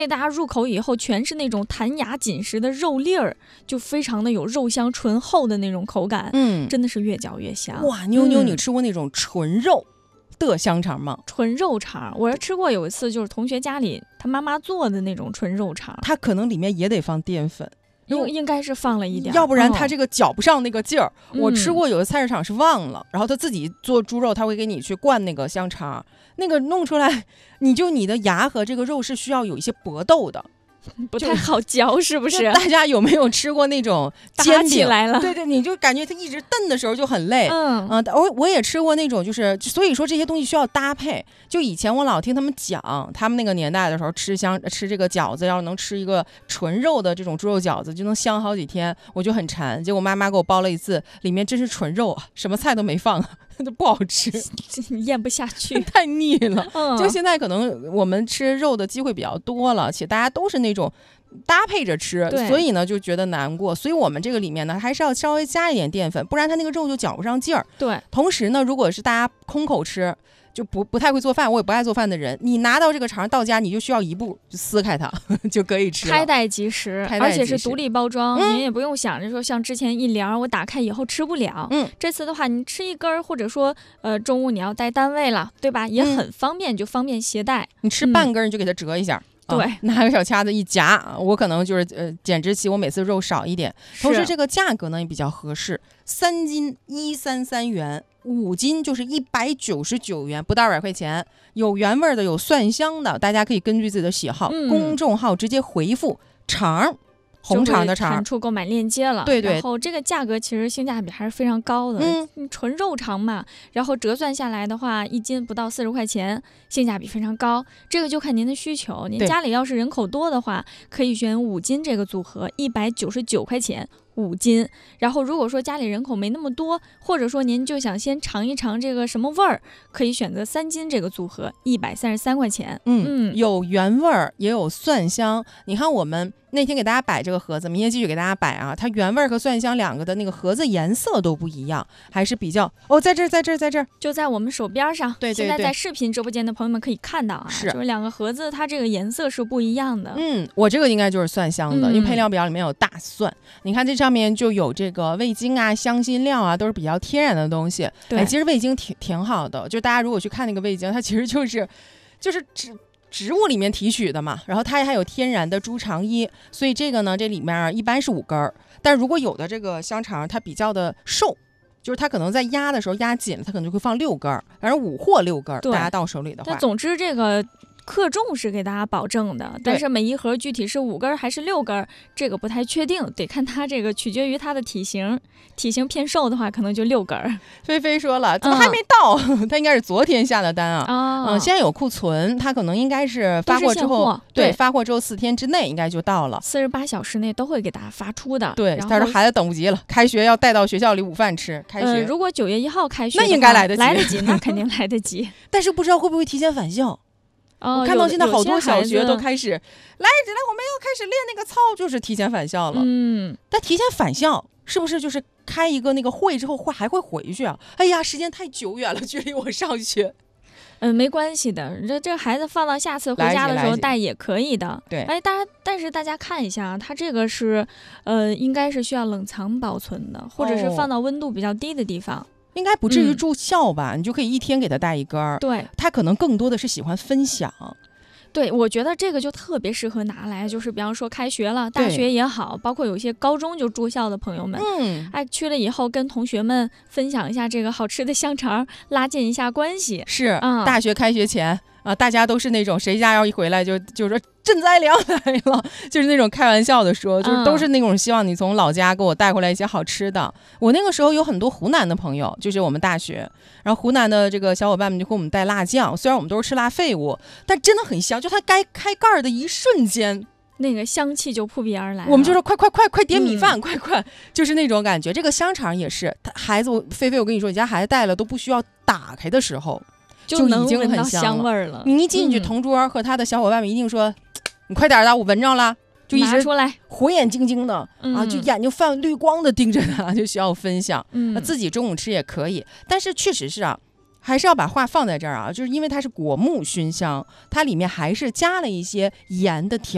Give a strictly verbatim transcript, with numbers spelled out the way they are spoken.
大家入口以后全是那种弹牙紧实的肉粒儿，就非常的有肉香醇厚的那种口感，嗯，真的是越嚼越香。 哇，妞妞，你吃过那种纯肉的香肠吗？ 纯肉肠我吃过，有一次就是同学家里他妈妈做的那种纯肉肠， 它可能里面也得放淀粉。 应应该是放了一点， 要不然它这个搅不上那个劲儿、 嗯。 我吃过有的菜市场是忘了，然后他自己做猪肉，他会给你去灌那个香肠，那个弄出来，你就你的牙和这个肉是需要有一些搏斗的。 不太好嚼，是不是？ 大家有没有吃过那种煎饼？ 打起来了， 对对，你就感觉它一直炖的时候就很累。 嗯啊，我我也吃过那种，就是所以说这些东西需要搭配。就以前我老听他们讲，他们那个年代的时候吃香吃这个饺子，要是能吃一个纯肉的这种猪肉饺子，就能香好几天，我就很馋。结果妈妈给我包了一次，里面真是纯肉啊，什么菜都没放，都不好吃， 咽不下去， 太腻了。 嗯、 就现在可能我们吃肉的机会比较多了，且大家都是那种搭配着吃，所以呢就觉得难过。所以我们这个里面呢还是要稍微加一点淀粉，不然它那个肉就搅不上劲儿。 对， 同时呢，如果是大家空口吃，就不不太会做饭，我也不爱做饭的人，你拿到这个肠到家，你就需要一步就撕开它就可以吃了， 开袋即食，而且是独立包装、嗯、您也不用想着说像之前一帘我打开以后吃不了。嗯，这次的话你吃一根，或者说呃中午你要带单位了，对吧？也很方便，嗯、就方便携带。 你吃半根你就给它折一下。 嗯、对、 啊，拿个小掐子一夹，我可能就是呃减脂期，我每次肉少一点，同时这个价格呢也比较合适，三斤一三三元，五斤就是一百九十九元，不到二百块钱，有原味的，有蒜香的，大家可以根据自己的喜好，嗯、公众号直接回复肠。红肠的肠， 弹出购买链接了。 对对， 然后这个价格其实性价比还是非常高的，嗯，纯肉肠嘛，然后折算下来的话，一斤不到四十块钱，性价比非常高。这个就看您的需求，您家里要是人口多的话，可以选五斤这个组合，一百九十九块钱。五斤，然后如果说家里人口没那么多，或者说您就想先尝一尝这个什么味儿，可以选择三斤这个组合，一百三十三块钱。 嗯嗯，有原味儿，也有蒜香。你看我们那天给大家摆这个盒子，明天继续给大家摆啊。它原味和蒜香两个的那个盒子颜色都不一样，还是比较哦，在这儿，在这儿，在这儿， 就在我们手边上。 对对对， 现在在视频直播间的朋友们可以看到啊， 是就是两个盒子，它这个颜色是不一样的。 嗯，我这个应该就是蒜香的，嗯、因为配料表里面有大蒜。你看这上面就有这个味精啊、香辛料啊，都是比较天然的东西。 对， 哎，其实味精挺挺好的，就大家如果去看那个味精，它其实就是就是植植物里面提取的嘛，然后它还有天然的猪肠衣，所以这个呢，这里面一般是五根，但如果有的这个香肠它比较的瘦。就是它可能在压的时候压紧了，它可能就会放六根，反正五或六根，大家到手里的话。 但总之这个克重是给大家保证的，但是每一盒具体是五根还是六根，这个不太确定，得看它这个取决于它的体型，体型偏瘦的话可能就六根。 菲菲说了，怎么还没到？嗯、他应该是昨天下的单啊。 嗯、 呃，现在有库存，他可能应该是发货之后， 对， 对，发货之后四天之内应该就到了， 四十八小时内都会给大家发出的。 对，但是孩子等不及了，开学要带到学校里午饭吃。开学， 呃、如果九月一号开学， 那应该来得及， 来得及，那肯定来得及。 但是不知道会不会提前返校。 哦、 我看到现在好多小学都开始来来，我们要开始练那个操，就是提前返校了。 嗯， 但提前返校是不是就是开一个那个会之后会还会回去啊？哎呀，时间太久远了，距离我上学。 嗯，没关系的，这这孩子放到下次回家的时候带也可以的。 对， 哎，大家但是大家看一下，它这个是呃，应该是需要冷藏保存的，或者是放到温度比较低的地方。哦， 应该不至于住校吧、嗯、你就可以一天给他带一根。 对， 他可能更多的是喜欢分享。 对，我觉得这个就特别适合拿来，就是比方说开学了，大学也好，包括有些高中就住校的朋友们，嗯，哎，去了以后跟同学们分享一下这个好吃的香肠，拉近一下关系。 是，嗯、大学开学前啊，大家都是那种谁家要一回来就就说赈灾粮来了，就是那种开玩笑的说，就是都是那种希望你从老家给我带回来一些好吃的。嗯、我那个时候有很多湖南的朋友，就是我们大学，然后湖南的这个小伙伴们就给我们带辣酱，虽然我们都是吃辣废物，但真的很香，就它该开盖的一瞬间。 那个香气就扑鼻而来， 我们就说快快快快点米饭、嗯，快快，就是那种感觉。这个香肠也是，他孩子，我菲菲，我跟你说，你家孩子带了都不需要打开的时候。 就已经很香, 香味了。 你一进去，同桌和他的小伙伴们一定说：“嗯、你快点的，我闻着了。”就一直出来， 火眼金睛的、嗯、啊，就眼睛泛绿光的盯着他，就需要分享。 嗯， 那自己中午吃也可以，但是确实是啊，还是要把话放在这儿啊，就是因为它是果木熏香，它里面还是加了一些盐的调。